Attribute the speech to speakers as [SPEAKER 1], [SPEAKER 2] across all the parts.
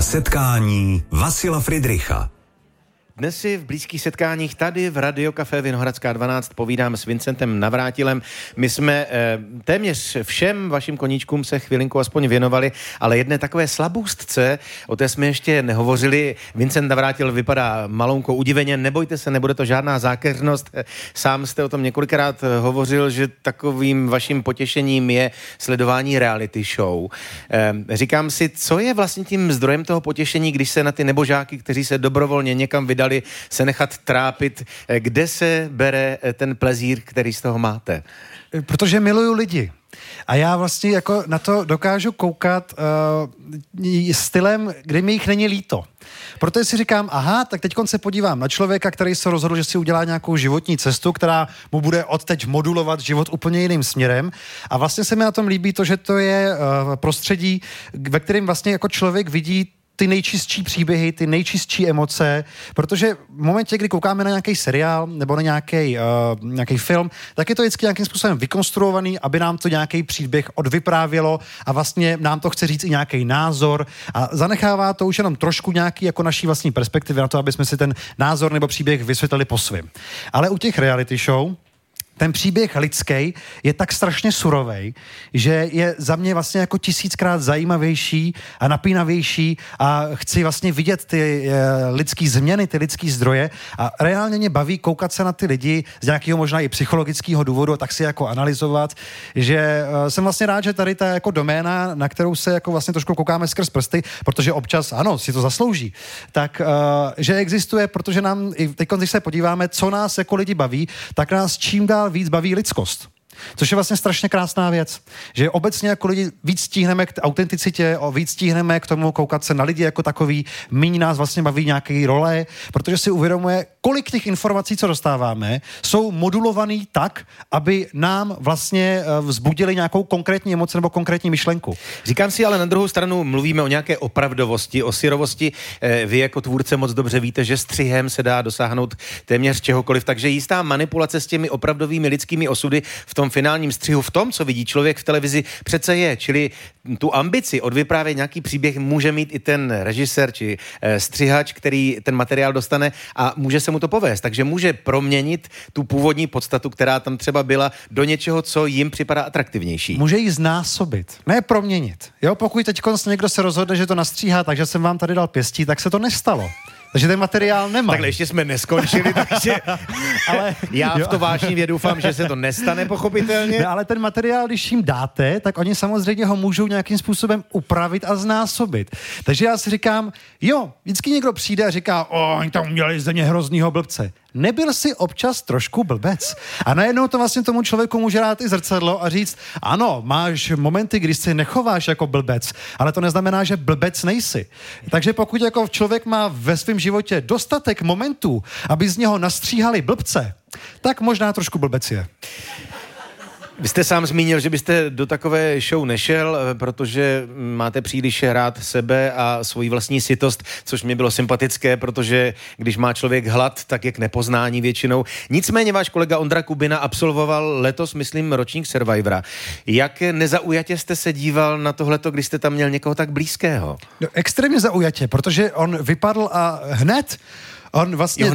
[SPEAKER 1] setkání Vasila Fridricha.
[SPEAKER 2] Dnes si v blízkých setkáních tady v Radio Café Vinohradská 12 povídám s Vincentem Navrátilem. My jsme téměř všem vašim koníčkům se chvilinku aspoň věnovali, ale jedné takové slabůstce, o té jsme ještě nehovořili. Vincent Navrátil vypadá malounko udiveně, nebojte se, nebude to žádná zákeřnost. Sám jste o tom několikrát hovořil, že takovým vaším potěšením je sledování reality show. Říkám si, co je vlastně tím zdrojem toho potěšení, když se na ty nebožáky, kteří se dobrovolně někam vydali, se nechat trápit, kde se bere ten plezír, který z toho máte?
[SPEAKER 3] Protože miluju lidi. A já vlastně jako na to dokážu koukat stylem, kdy mi jich není líto. Protože si říkám, aha, tak teď se podívám na člověka, který se rozhodl, že si udělá nějakou životní cestu, která mu bude odteď modulovat život úplně jiným směrem. A vlastně se mi na tom líbí to, že to je prostředí, ve kterém vlastně jako člověk vidí ty nejčistší příběhy, ty nejčistší emoce, protože v momentě, kdy koukáme na nějaký seriál nebo na nějaký film, tak je to vždycky nějakým způsobem vykonstruovaný, aby nám to nějaký příběh odvyprávělo a vlastně nám to chce říct i nějaký názor a zanechává to už jenom trošku nějaký jako naší vlastní perspektivy na to, aby jsme si ten názor nebo příběh vysvětlili po svým. Ale u těch reality show ten příběh lidský je tak strašně surovej, že je za mě vlastně jako 1000krát zajímavější a napínavější a chci vlastně vidět ty lidský změny, ty lidský zdroje a reálně mě baví koukat se na ty lidi z nějakého možná i psychologického důvodu a tak si jako analyzovat, že jsem vlastně rád, že tady ta jako doména, na kterou se jako vlastně trošku koukáme skrz prsty, protože občas, ano, si to zaslouží, tak že existuje, protože nám, i teď, když se podíváme, co nás jako lidi baví, tak nás čím dál víc baví lidskost. Což je vlastně strašně krásná věc, že obecně jako lidi víc stihneme k autenticitě, víc stihneme k tomu koukat se na lidi jako takový, míň nás vlastně baví nějaké role, protože si uvědomuje, kolik těch informací, co dostáváme, jsou modulovaný tak, aby nám vlastně vzbudili nějakou konkrétní emoci nebo konkrétní myšlenku.
[SPEAKER 2] Říkám si, ale na druhou stranu mluvíme o nějaké opravdovosti, o syrovosti. Vy jako tvůrce moc dobře víte, že střihem se dá dosáhnout téměř čehokoliv, takže jistá manipulace s těmi opravdovými lidskými osudy v tom finálním střihu, v tom, co vidí člověk v televizi, přece je. Čili tu ambici odvyprávět nějaký příběh může mít i ten režisér či střihač, který ten materiál dostane a může se mu to povést. Takže může proměnit tu původní podstatu, která tam třeba byla, do něčeho, co jim připadá atraktivnější.
[SPEAKER 3] Může ji znásobit, ne proměnit. Jo, pokud teď někdo se rozhodne, že to nastříhá, takže jsem vám tady dal pěstí, tak se to nestalo. Takže ten materiál nemá.
[SPEAKER 2] Takhle ještě jsme neskončili, takže ale já v to vážně doufám, že se to nestane pochopitelně.
[SPEAKER 3] Ne, ale ten materiál, když jim dáte, tak oni samozřejmě ho můžou nějakým způsobem upravit a znásobit. Takže já si říkám, jo, vždycky někdo přijde a říká, oni tam udělali ze mě hroznýho blbce. Nebyl si občas trošku blbec. A najednou to vlastně tomu člověku může dát i zrcadlo a říct, ano, máš momenty, kdy se nechováš jako blbec, ale to neznamená, že blbec nejsi. Takže pokud jako člověk má ve svém životě dostatek momentů, aby z něho nastříhali blbce, tak možná trošku blbec je.
[SPEAKER 2] Vy jste sám zmínil, že byste do takové show nešel, protože máte příliš rád sebe a svoji vlastní sytost, což mi bylo sympatické, protože když má člověk hlad, tak je k nepoznání většinou. Nicméně váš kolega Ondra Kubina absolvoval letos, myslím, ročník Survivora. Jak nezaujatě jste se díval na tohleto, když jste tam měl někoho tak blízkého? No,
[SPEAKER 3] extrémně zaujatě, protože on vypadl a hned on vlastně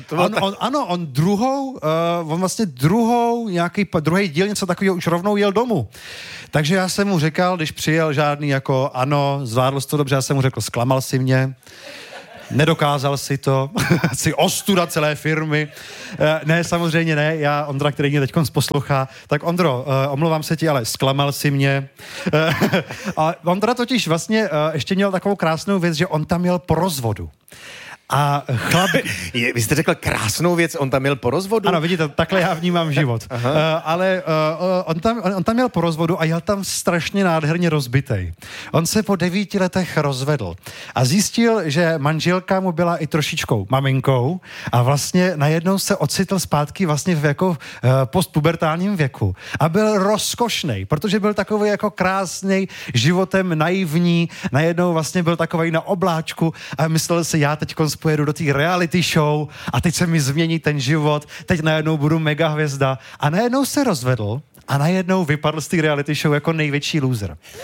[SPEAKER 3] druhý díl něco takového už rovnou jel domů. Takže já jsem mu říkal, když přijel žádný jako ano, zvládl jsi to dobře, já jsem mu řekl, zklamal si mě, nedokázal si to, si ostuda celé firmy. Ne, samozřejmě ne, Ondra, který mě teďkonc poslouchá, tak Ondro, omlouvám se ti, ale zklamal si mě. A Ondra totiž vlastně ještě měl takovou krásnou věc, že on tam jel po rozvodu. A chlap...
[SPEAKER 2] Vy jste řekl krásnou věc, on tam měl po rozvodu?
[SPEAKER 3] Ano, vidíte, takhle já vnímám život. Ale on tam měl po rozvodu a jel tam strašně nádherně rozbitej. On se po 9 letech rozvedl a zjistil, že manželka mu byla i trošičkou maminkou a vlastně najednou se ocitl zpátky vlastně v jako postpubertálním věku. A byl rozkošnej, protože byl takový jako krásnej, životem naivní, najednou vlastně byl takový na obláčku a myslel si, já teď pojedu do té reality show a teď se mi změní ten život, teď najednou budu mega hvězda a najednou se rozvedl a najednou vypadl z té reality show jako největší loser.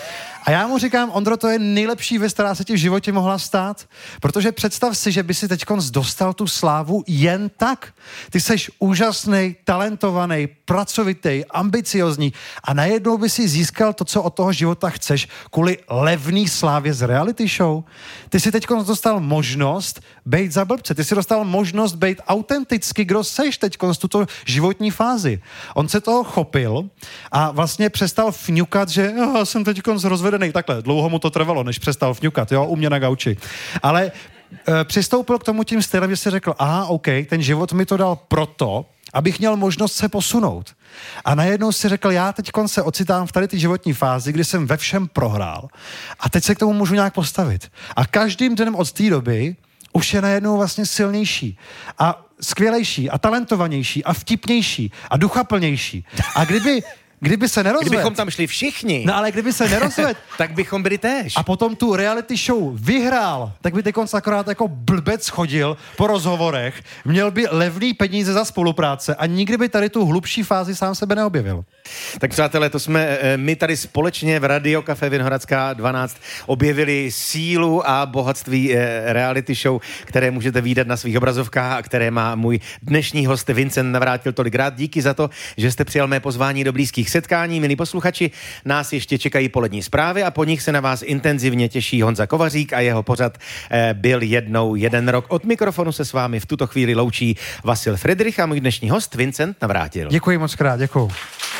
[SPEAKER 3] A já mu říkám, Ondro, to je nejlepší věc, která se ti v životě mohla stát, protože představ si, že by si teďkon dostal tu slávu jen tak. Ty seš úžasný, talentovaný, pracovitý, ambiciozní a najednou by si získal to, co od toho života chceš, kvůli levný slávě z reality show. Ty si teďkon dostal možnost bejt za blbce, ty si dostal možnost bejt autenticky, kdo seš teďkon z tuto životní fázi. On se toho chopil a vlastně přestal fňukat, že já jsem teďkon rozvedený. Takhle, dlouho mu to trvalo, než přestal fňukat, jo, u mě na gauči. Ale přistoupil k tomu tím stylem, že si řekl, aha, OK, ten život mi to dal proto, abych měl možnost se posunout. A najednou si řekl, já teďkon se ocitám v tady ty životní fázi, kdy jsem ve všem prohrál. A teď se k tomu můžu nějak postavit. A každým dnem od té doby už je najednou vlastně silnější a skvělejší a talentovanější a vtipnější a duchaplnější. A kdyby se nerozvedl...
[SPEAKER 2] Kdybychom tam šli všichni.
[SPEAKER 3] No ale kdyby se nerozvedl...
[SPEAKER 2] tak bychom byli též.
[SPEAKER 3] A potom tu reality show vyhrál, tak by teďkonc akorát jako blbec chodil po rozhovorech, měl by levný peníze za spolupráce a nikdy by tady tu hlubší fázi sám sebe neobjevil.
[SPEAKER 2] Tak přátelé, to jsme my tady společně v Radio Café Vinohradská 12 objevili sílu a bohatství reality show, které můžete vidět na svých obrazovkách a které má můj dnešní host Vincent Navrátil tolikrát. Díky za to, že jste přijal mé pozvání do blízkých setkání. Milí posluchači, nás ještě čekají polední zprávy a po nich se na vás intenzivně těší Honza Kovařík a jeho pořad Byl jednou jeden rok. Od mikrofonu se s vámi v tuto chvíli loučí Vasil Fridrich a můj dnešní host Vincent Navrátil.
[SPEAKER 3] Děkuji moc krát, děkuji.